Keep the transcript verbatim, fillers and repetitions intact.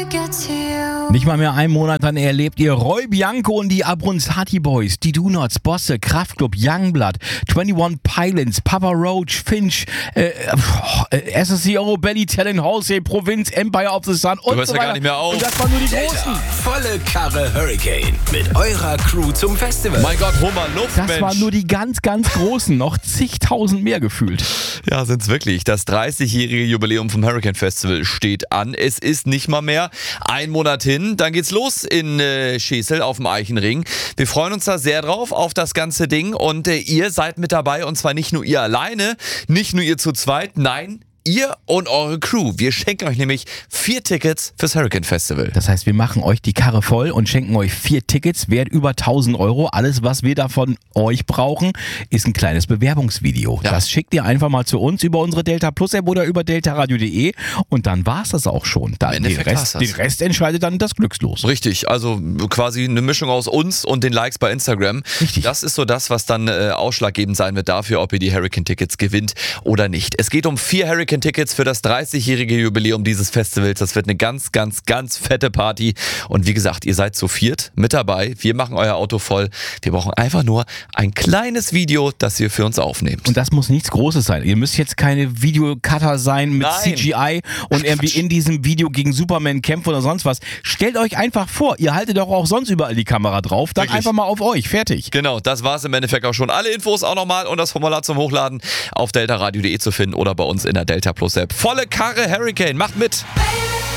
Nicht mal mehr einen Monat, dann erlebt ihr Roy Bianco und die Abronzati Boys, die Do-Nots, Bosse, Kraftklub, Youngblood, einundzwanzig Pilots, Papa Roach, Finch, äh, äh, S S C O, Belly Talent, Halsey, Provinz, Empire of the Sun und du hörst so ja weiter. gar nicht mehr auf. Und das waren nur die Großen. Delta, volle Karre Hurricane mit eurer Crew zum Festival. Mein Gott, hol mal Luft, Das Mensch. waren nur die ganz, ganz Großen, noch zigtausend mehr gefühlt. Ja, sind's wirklich. Das dreißigjährige Jubiläum vom Hurricane Festival steht an. Es ist nicht mal mehr ein Monat hin. Dann geht's los in äh, Schesel auf dem Eichenring. Wir freuen uns da sehr drauf, auf das ganze Ding. Und äh, ihr seid mit dabei. Und zwar nicht nur ihr alleine, nicht nur ihr zu zweit, nein, ihr und eure Crew. Wir schenken euch nämlich vier Tickets fürs Hurricane Festival. Das heißt, wir machen euch die Karre voll und schenken euch vier Tickets, wert über tausend Euro. Alles, was wir da von euch brauchen, ist ein kleines Bewerbungsvideo. Ja. Das schickt ihr einfach mal zu uns über unsere Delta Plus App oder über deltaradio punkt de und dann war's das auch schon. Da, Im den, Endeffekt war's Rest, das. den Rest entscheidet dann das Glückslos. Richtig, also quasi eine Mischung aus uns und den Likes bei Instagram. Richtig. Das ist so das, was dann äh, ausschlaggebend sein wird dafür, ob ihr die Hurricane-Tickets gewinnt oder nicht. Es geht um vier Hurricane-Tickets für das dreißigjährige Jubiläum dieses Festivals. Das wird eine ganz, ganz, ganz fette Party. Und wie gesagt, ihr seid zu viert mit dabei. Wir machen euer Auto voll. Wir brauchen einfach nur ein kleines Video, das ihr für uns aufnehmt. Und das muss nichts Großes sein. Ihr müsst jetzt keine Videocutter sein mit Nein. C G I und irgendwie in diesem Video gegen Superman kämpfen oder sonst was. Stellt euch einfach vor, ihr haltet doch auch sonst überall die Kamera drauf. Dann Wirklich? einfach mal auf euch. Fertig. Genau, das war es im Endeffekt auch schon. Alle Infos auch nochmal und das Formular zum Hochladen auf deltaradio punkt de zu finden oder bei uns in der Delta Plus App. Volle Karre Hurricane, macht mit! Baby.